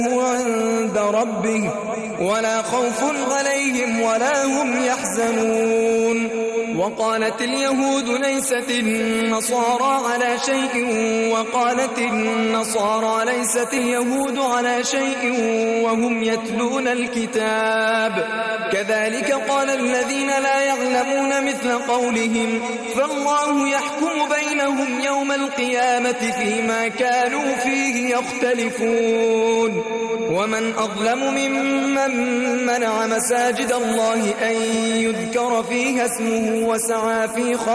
عند ربه ولا خوف عليهم ولا هم يحزنون. وقالت اليهود ليست النصارى على شيء وقالت النصارى ليست اليهود على شيء وهم يتلون الكتاب كذلك قال الذين لا يعلمون مثل قولهم فالله يحكم بينهم يوم القيامة فيما كانوا فيه يختلفون. ومن أظلم ممن منع مساجد الله أن يذكر فيها اسمه وسعى في